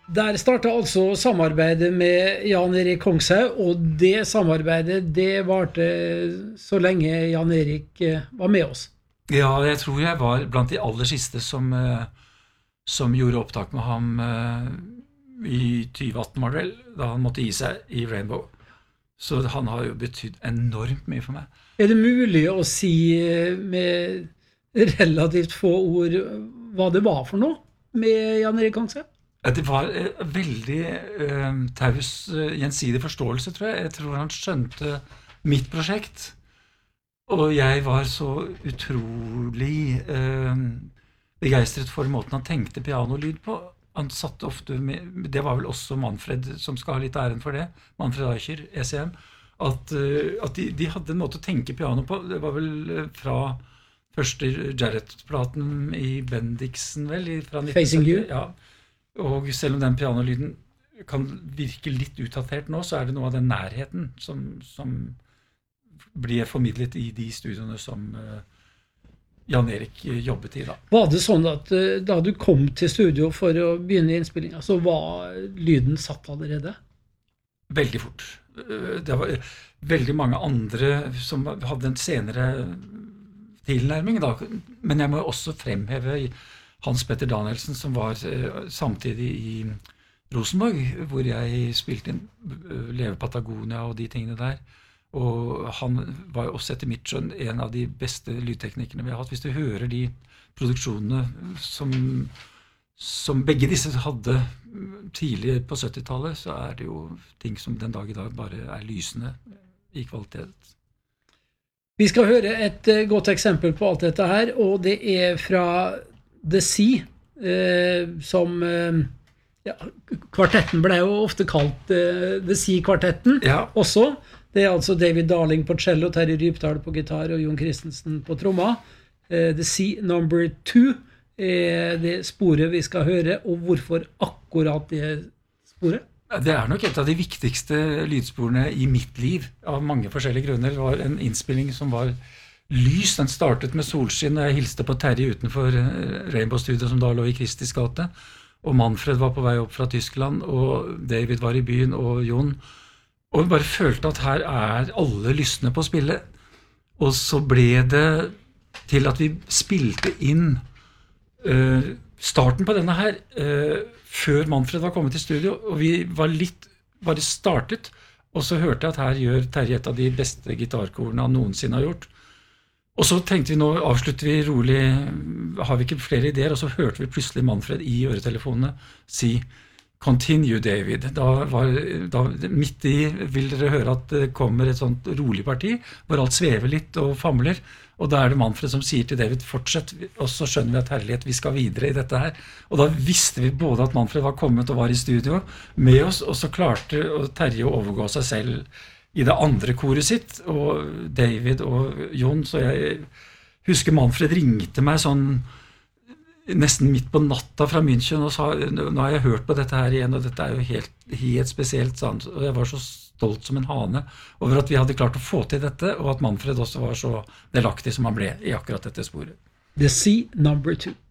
Der startet altså samarbeidet med Jan Erik Kongshaug, og det samarbeidet, det varte så lenge Jan Erik var med oss. Ja, jeg tror jeg var blant de aller siste som gjorde opptak med ham i 2018 var det vel, da han måtte gi seg i Rainbow. Så han har jo betydd enormt mye for meg. Er det mulig å si med relativt få ord hva det var for noe med Jan Erik Kongshaug? Det var veldig taus gjensidig forståelse, tror jeg. Jeg tror han skjønte mitt prosjekt. Og jeg var så utrolig begeistret for måten han tenkte pianolyd på. Han satt ofte med, det var vel også Manfred som skal ha litt æren for det, Manfred Eicher, ECM, at de hadde en måte å tenke piano på. Det var vel fra første Jarrett-platen i Bendixen, vel, fra 1970. Facing You. Ja. Og selv om den pianolyden kan virke litt utdatert nå, så det noe av den nærheten som blir formidlet i de studiene som Jan Erik jobbet i da. Var det sånn at da du kom til studio for å begynne innspillingen, så var lyden satt allerede? Veldig fort. Det var veldig mange andre som hadde en senere tilnærming da, men jeg må også fremheve Hans Petter Danielsen, som var samtidig i Rosenborg, hvor jeg spilte inn Leve Patagonia og de tingene der. Og han var jo også etter mitt skjønn en av de beste lydteknikerne vi har hatt. Hvis du hører de produksjonene som begge disse hadde tidlig på 70-tallet, så det jo ting som den dag i dag bare lysende i kvalitet. Vi skal høre et godt eksempel på alt dette her, og det fra The Sea, som kvartetten ble jo ofte kalt The Sea-kvartetten også. Det altså David Darling på cello, Terje Rypdal på gitar og Jon Christensen på tromma. The Sea No. 2 det sporet vi skal høre, og hvorfor akkurat det sporet? Det nok et av de viktigste lydsporene i mitt liv, av mange forskjellige grunner. Det var en innspilling som var lys, den startet med solskinn, og jeg hilste på Terje utenfor Rainbow Studio, som da lå i Kristis gate, og Manfred var på vei opp fra Tyskland, og David var i byen, og Jon, og vi bare følte at her alle lystne på å spille, og så ble det til at vi spilte inn starten på denne her, før Manfred var kommet til studio, og vi var litt bare startet, og så hørte jeg at her gjør Terje et av de beste gitarkorene han noensinne har gjort. Og så tenkte vi, nå avslutter vi rolig, har vi ikke flere ideer, og så hørte vi plutselig Manfred i øretelefonene si «Continue, David». Da midt i vil dere høre at det kommer et sånt rolig parti, hvor alt svever litt og famler, og da det Manfred som sier til David «Fortsett», og så skjønner vi at herlighet, vi skal videre i dette her. Og da visste vi både at Manfred var kommet og var i studio med oss, og så klarte Terje å overgå seg selv i det andre koret sitt, og David og Jon, så jeg husker Manfred ringte meg sånn nesten midt på natta fra München og sa, nå har jeg hørt på dette her igjen, og dette jo helt spesielt, sånn. Og jeg var så stolt som en hane over at vi hadde klart å få til dette, og at Manfred også var så delaktig som han ble i akkurat dette sporet. The Sea No. 2.